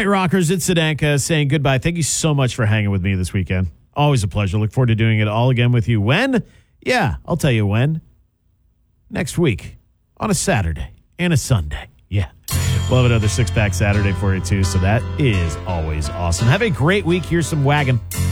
right, rockers, it's Sedanka saying goodbye. Thank you so much for hanging with me this weekend. Always a pleasure. Look forward to doing it all again with you. When? Yeah, I'll tell you when. Next week on a Saturday and a Sunday. Yeah. We'll have another six-pack Saturday for you, too, so that is always awesome. Have a great week. Here's some wagon.